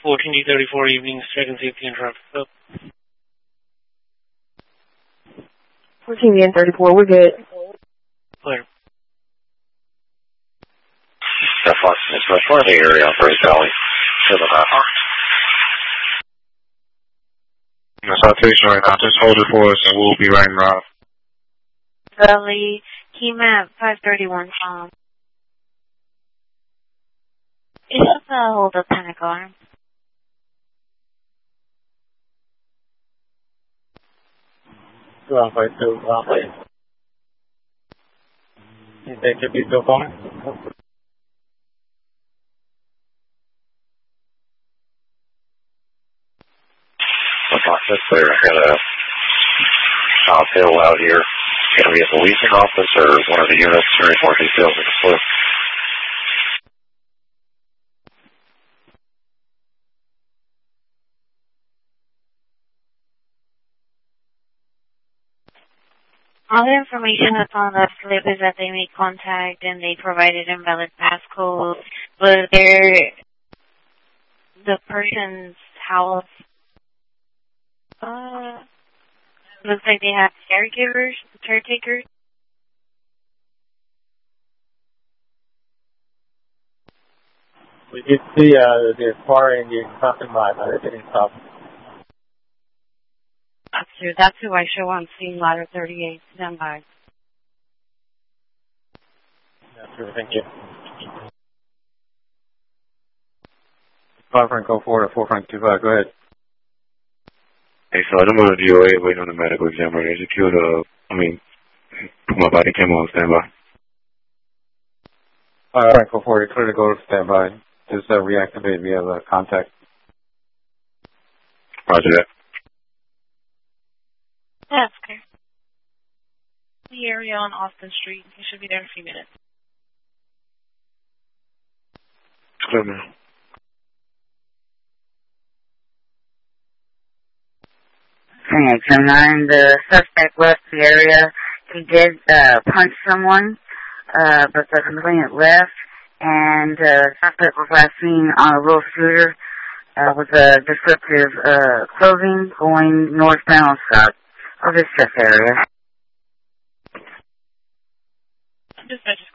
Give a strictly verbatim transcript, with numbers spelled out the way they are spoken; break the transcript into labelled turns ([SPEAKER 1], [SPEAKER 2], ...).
[SPEAKER 1] fourteen D thirty-four evening, second safety and traffic stop.
[SPEAKER 2] fourteen D and thirty-four, we're good.
[SPEAKER 1] Clear.
[SPEAKER 3] That's fine. It's the front of the area on First Valley. To the map.
[SPEAKER 4] No citation right now. Just hold it for us and we'll be right in route.
[SPEAKER 5] Valley, key map five thirty-one, Tom. It's just a hold up panic alarm.
[SPEAKER 6] Two Alpha, two Alpha. You think you'll be still calling?
[SPEAKER 3] That's clear. I got a top hill out here. It's going to be a policing office or one of the units. Very more details in the slip.
[SPEAKER 5] All the information that's on the slip is that they made contact and they provided invalid passcode. But they're the person's house. Uh, looks like they have caregivers, caretakers.
[SPEAKER 6] We did see uh, the acquiring the parking lot. I didn't stop.
[SPEAKER 5] That's true. That's who I show on scene, ladder thirty-eight. Stand by.
[SPEAKER 6] That's true. Thank you.
[SPEAKER 7] five Frank oh four to four Frank two five. Go ahead.
[SPEAKER 4] Hey, so I'm on the D O A waiting on the medical examiner. They secured, uh, I mean, put my body cam on standby.
[SPEAKER 7] All right, Frank oh four, you're clear to go to standby. Just uh, reactivate via the contact.
[SPEAKER 4] Roger that.
[SPEAKER 5] That's okay. The area on Austin Street. You should be there in a few minutes.
[SPEAKER 4] Clear, man.
[SPEAKER 8] ten nine, the suspect left the area. He did uh, punch someone, uh, but the complainant left, and the uh, suspect was last seen on a little scooter uh, with a descriptive uh, clothing going northbound south of this area.
[SPEAKER 5] Dispatch